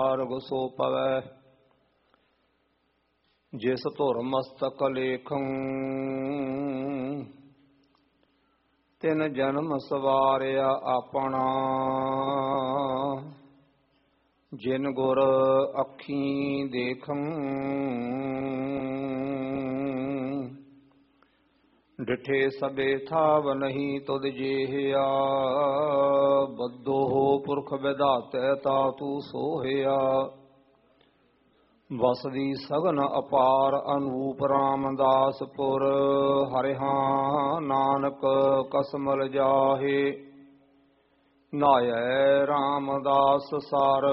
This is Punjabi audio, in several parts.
ਮਾਰਗ ਸੋ ਪਵੈ। ਜਿਸ ਧੁਰ ਮਸਤਕ ਲੇਖੰ ਤਿਨ ਜਨਮ ਸਵਾਰਿਆ ਆਪਣਾ। ਜਿਨ ਗੁਰ ਅੱਖੀਂ ਦੇਖੰ ਡਿਠੇ ਸਭੇ ਥਾਵ ਨਹੀਂ ਤੁਧ ਜੇਹਿਆ। ਬੱਧੋ ਪੁਰਖ ਵਿਧਾਤੈ ਤਾਤੂ ਸੋਹਿਆ। ਵਸਦੀ ਸਗਨ ਅਪਾਰ ਅਨੂਪ ਰਾਮਦਾਸਪੁਰ। ਹਰਿਹਾਂ ਨਾਨਕ ਕਸਮਲ ਜਾਹੇ ਨਾਇਐ ਰਾਮਦਾਸ ਸਰ।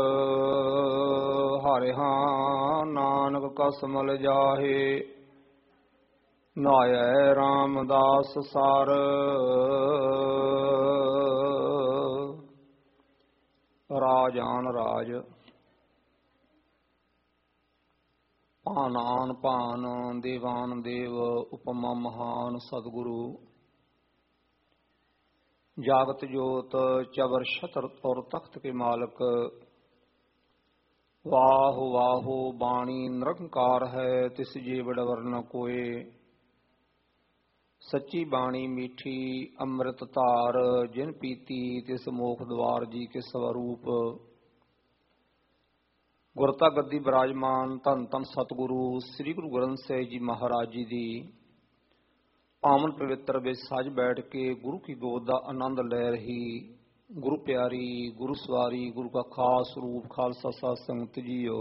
ਹਰਿਹਾਂ ਨਾਨਕ ਕਸਮਲ ਜਾਹੇ ਨਾਇਐ ਰਾਮਦਾਸ ਸਰ। ਰਾਜਾਨ ਰਾਜ ਭਾਨ ਆਨ ਭਾਨ ਦੇਵਾਨ ਦੇਵ ਉਪਮਾ ਮਹਾਨ ਸਤਿਗੁਰੂ। ਜਾਗਤ ਜੋਤ ਚਵਰ ਛਤਰ ਤੁਰ ਤਖਤ ਕੇ ਮਾਲਕ। ਵਾਹੁ ਵਾਹੁ ਬਾਣੀ ਨਿਰੰਕਾਰ ਹੈ ਤਿਸ ਜੇ ਵਡਵਰ ਨ ਕੋਇ। ਸੱਚੀ ਬਾਣੀ ਮੀਠੀ ਅੰਮ੍ਰਿਤ ਧਾਰ ਜਿਨ ਪੀਤੀ ਤਿਸ ਮੋਖ ਦਵਾਰ ਜੀ ਕੇ ਸਵਰੂਪ। ਗੁਰਤਾ ਗੱਦੀ ਬਿਰਾਜਮਾਨ ਧੰਨ ਧੰਨ ਸਤਿਗੁਰੂ ਸ੍ਰੀ ਗੁਰੂ ਗ੍ਰੰਥ ਸਾਹਿਬ ਜੀ ਮਹਾਰਾਜ ਜੀ ਦੀ ਪਾਵਨ ਪਵਿੱਤਰ ਵਿੱਚ ਸਜ ਬੈਠ ਕੇ ਗੁਰੂ ਕੀ ਗੋਦ ਦਾ ਆਨੰਦ ਲੈ ਰਹੀ ਗੁਰੂ ਪਿਆਰੀ ਗੁਰੂ ਸਵਾਰੀ ਗੁਰੂ ਕਾ ਖਾਸ ਰੂਪ ਖਾਲਸਾ ਸਾਧ ਸੰਗਤ ਜੀਓ।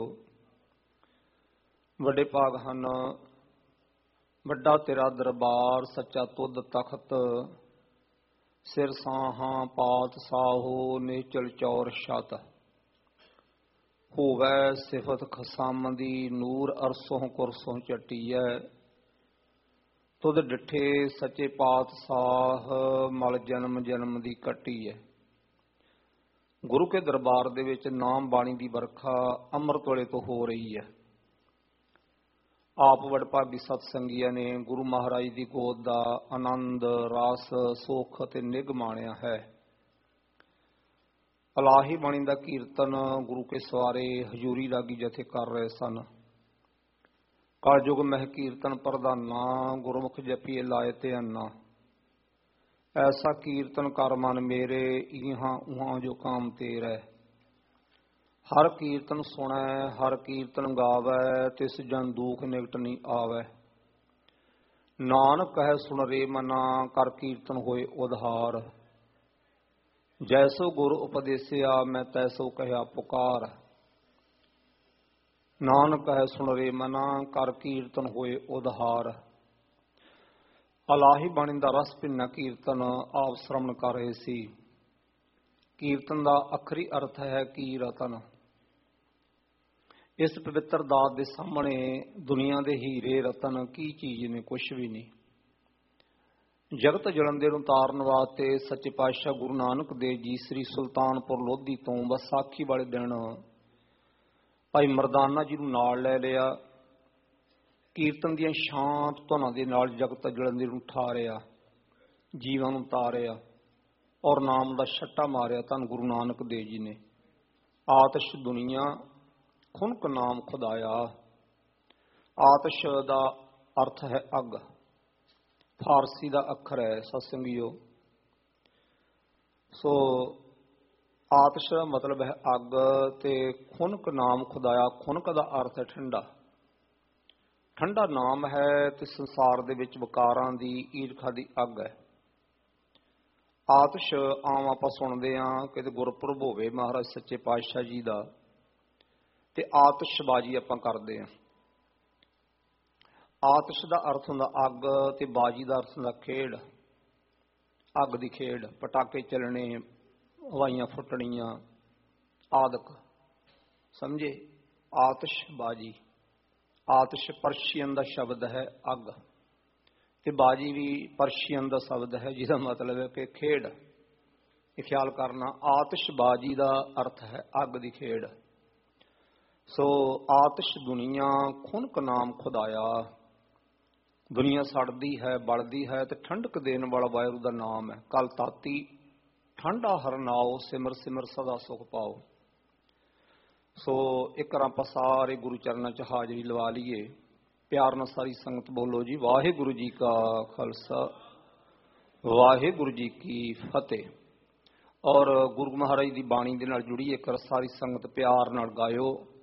ਵੱਡੇ ਭਾਗ ਹਨ। ਵੱਡਾ ਤੇਰਾ ਦਰਬਾਰ ਸੱਚਾ ਤੁਧ ਤਖਤ। ਸਿਰ ਸਾਹਾਂ ਪਾਤ ਸਾਹੋ ਨਿਚਲ ਚੌਰ ਛਤ। ਹੋਵੈ ਸਿਫਤ ਖਸਮ ਦੀ ਨੂਰ ਅਰਸੋਂ ਕੁਰਸੋਂ ਚੱਟੀਐ। ਤੁਧ ਡਿਠੇ ਸੱਚੇ ਪਾਤਸ਼ਾਹ ਮਲ ਜਨਮ ਜਨਮ ਦੀ ਕੱਟੀ ਹੈ। ਗੁਰੂ ਕੇ ਦਰਬਾਰ ਦੇ ਵਿੱਚ ਨਾਮ ਬਾਣੀ ਦੀ ਵਰਖਾ ਅੰਮ੍ਰਿਤ ਵੇਲੇ ਤੋਂ ਹੋ ਰਹੀ ਹੈ। ਆਪ ਵਡਭਾਗੀ ਸਤ ਸੰਗੀਆਂ ਨੇ ਗੁਰੂ ਮਹਾਰਾਜ ਦੀ ਗੋਦ ਦਾ ਆਨੰਦ ਰਸ ਸੁਖ ਅਤੇ ਨਿੱਘ ਮਾਣਿਆ ਹੈ। ਇਲਾਹੀ ਬਾਣੀ ਦਾ ਕੀਰਤਨ ਗੁਰੂ ਕੇ ਸਵਾਰੇ ਹਜ਼ੂਰੀ ਰਾਗੀ ਜਥੇ ਕਰ ਰਹੇ ਸਨ। ਕਲਯੁਗ ਮਹਿ ਕੀਰਤਨ ਪ੍ਰਧਾਨਾ ਗੁਰਮੁਖ ਜਪੀਏ ਲਾਏ ਤੇ ਅੰਨਾ। ਐਸਾ ਕੀਰਤਨ ਕਰ ਮਨ ਮੇਰੇ ਇਹਾਂ ਉਹਾਂ ਜੋ ਕਾਮ ਤੇਰਾ। ਹਰ ਕੀਰਤਨ ਸੁਣੈ ਹਰ ਕੀਰਤਨ ਗਾਵੈ ਤਿਸ ਜਨ ਦੂਖ ਨਿਕਟ ਨਹੀਂ ਆਵੈ। ਨਾਨਕ ਕਹਿ ਸੁਣ ਰੇ ਮਨਾ ਕਰ ਕੀਰਤਨ ਹੋਏ ਉਧਾਰ। ਜੈਸੋ ਗੁਰ ਉਪਦੇਸਿਆ ਮੈਂ ਤੈਸੋ ਕਹਿਆ ਪੁਕਾਰ। ਨਾਨਕ ਕਹਿ ਸੁਣ ਰੇ ਮਨਾ ਕਰ ਕੀਰਤਨ ਹੋਏ ਉਧਾਰ। ਇਲਾਹੀ ਬਾਣੀ ਦਾ ਰਸ ਭਿੰਨਾ ਕੀਰਤਨ ਆਪ ਸ਼ਰਵਣ ਕਰ ਰਹੇ ਸੀ। ਕੀਰਤਨ ਦਾ ਅੱਖਰੀ ਅਰਥ ਹੈ ਕੀ ਰਤਨ। ਇਸ ਪਵਿੱਤਰ ਦਾਤ ਦੇ ਸਾਹਮਣੇ ਦੁਨੀਆ ਦੇ ਹੀਰੇ ਰਤਨ ਕੀ ਚੀਜ਼ ਨੇ, ਕੁਛ ਵੀ ਨਹੀਂ। ਜਗਤ ਜਲੰਦੇ ਨੂੰ ਤਾਰਨ ਵਾਸਤੇ ਸੱਚੇ ਪਾਤਸ਼ਾਹ ਗੁਰੂ ਨਾਨਕ ਦੇਵ ਜੀ ਸ੍ਰੀ ਸੁਲਤਾਨਪੁਰ ਲੋਧੀ ਤੋਂ ਵਿਸਾਖੀ ਵਾਲੇ ਦਿਨ ਭਾਈ ਮਰਦਾਨਾ ਜੀ ਨੂੰ ਨਾਲ ਲੈ ਲਿਆ। ਕੀਰਤਨ ਦੀਆਂ ਸ਼ਾਂਤ ਧੁਨਾਂ ਦੇ ਨਾਲ ਜਗਤ ਜਲੰਦੇ ਨੂੰ ਠਾਰਿਆ, ਜੀਵਾਂ ਨੂੰ ਤਾਰਿਆ ਔਰ ਨਾਮ ਦਾ ਛੱਟਾ ਮਾਰਿਆ ਧੰਨ ਗੁਰੂ ਨਾਨਕ ਦੇਵ ਜੀ ਨੇ। ਆਤਿਸ਼ ਦੁਨੀਆ ਖੁਨਕ ਨਾਮ ਖੁਦਾਇਆ। ਆਤਿਸ਼ ਦਾ ਅਰਥ ਹੈ ਅੱਗ। ਫਾਰਸੀ ਦਾ ਅੱਖਰ ਹੈ ਸਤਸੰਗੀਓ। ਸੋ ਆਤਿਸ਼ ਦਾ ਮਤਲਬ ਹੈ ਅੱਗ ਤੇ ਖੁਨਕ ਨਾਮ ਖੁਦਾਇਆ। ਖੁਨਕ ਦਾ ਅਰਥ ਹੈ ਠੰਡਾ। ਠੰਡਾ ਨਾਮ ਹੈ ਤੇ ਸੰਸਾਰ ਦੇ ਵਿੱਚ ਵਿਕਾਰਾਂ ਦੀ ਈਰਖਾ ਦੀ ਅੱਗ ਹੈ। ਆਤਿਸ਼ ਆਮ ਆਪਾਂ ਸੁਣਦੇ ਹਾਂ ਕਿ ਗੁਰਪੁਰਬ ਹੋਵੇ ਮਹਾਰਾਜ ਸੱਚੇ ਪਾਤਸ਼ਾਹ ਜੀ ਦਾ ਤੇ ਆਤਿਸ਼ਬਾਜ਼ੀ ਆਪਾਂ ਕਰਦੇ ਹਾਂ। ਆਤਿਸ਼ ਦਾ ਅਰਥ ਹੁੰਦਾ ਅੱਗ ਤੇ ਬਾਜੀ ਦਾ ਅਰਥ ਹੁੰਦਾ ਖੇਡ। ਅੱਗ ਦੀ ਖੇਡ, ਪਟਾਕੇ ਚੱਲਣੇ, ਹਵਾਈਆਂ ਫੁੱਟਣੀਆਂ ਆਦਿਕ ਸਮਝੇ। ਆਤਿਸ਼ਬਾਜ਼ੀ। ਆਤਿਸ਼ ਪਰਸ਼ੀਅਨ ਦਾ ਸ਼ਬਦ ਹੈ ਅੱਗ ਤੇ ਬਾਜੀ ਵੀ ਪਰਸ਼ੀਅਨ ਦਾ ਸ਼ਬਦ ਹੈ ਜਿਹਦਾ ਮਤਲਬ ਹੈ ਕਿ ਖੇਡ। ਇਹ ਖਿਆਲ ਕਰਨਾ। ਆਤਿਸ਼ਬਾਜ਼ੀ ਦਾ ਅਰਥ ਹੈ ਅੱਗ ਦੀ ਖੇਡ। ਸੋ ਆਤਿਸ਼ ਦੁਨੀਆ ਖੁਨਕ ਨਾਮ ਖੁਦਾਇਆ। ਦੁਨੀਆ ਸੜਦੀ ਹੈ ਬਲਦੀ ਹੈ ਤੇ ਠੰਡਕ ਦੇਣ ਵਾਲਾ ਵਾਹਿਗੁਰੂ ਦਾ ਨਾਮ ਹੈ। ਕਲ ਤਾਤੀ ਠੰਡਾ ਹਰਨਾਓ ਸਿਮਰ ਸਿਮਰ ਸਦਾ ਸੁਖ ਪਾਓ। ਸੋ ਇੱਕ ਵਾਰ ਆਪਾਂ ਸਾਰੇ ਗੁਰੂ ਚਰਨਾਂ 'ਚ ਹਾਜ਼ਰੀ ਲਵਾ ਲਈਏ। ਪਿਆਰ ਨਾਲ ਸਾਰੀ ਸੰਗਤ ਬੋਲੋ ਜੀ, ਵਾਹਿਗੁਰੂ ਜੀ ਕਾ ਖਾਲਸਾ, ਵਾਹਿਗੁਰੂ ਜੀ ਕੀ ਫਤਿਹ। ਔਰ ਗੁਰੂ ਮਹਾਰਾਜ ਦੀ ਬਾਣੀ ਦੇ ਨਾਲ ਜੁੜੀ ਇੱਕ ਵਾਰ ਸਾਰੀ ਸੰਗਤ ਪਿਆਰ ਨਾਲ ਗਾਇਓ।